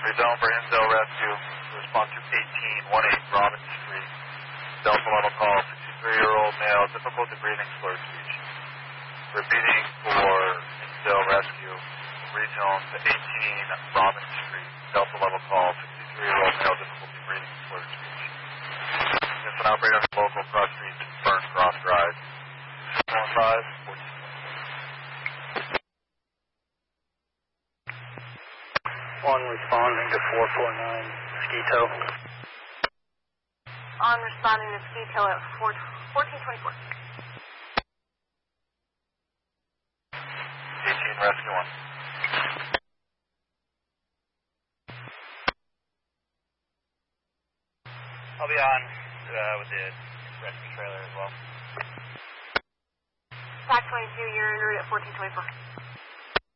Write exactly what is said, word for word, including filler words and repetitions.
Zone for Intel Rescue. Respond to eighteen eighteen Robin Street. Delta level call, sixty-three-year-old male, difficulty breathing, slurred speech. Repeating for Intel Rescue. Rezone to eighteen Robin Street. Delta level call, sixty-three-year-old male, difficulty breathing, slurred speech. It's an operator on local cross street, Burn Cross Drive. one five, fourteen. One responding to four four nine Mosquito. On responding to Mosquito at fourteen twenty-four. eighteen Rescue one. I'll be on uh, with the rescue trailer as well. Tac twenty-two, you're en route at fourteen twenty-four.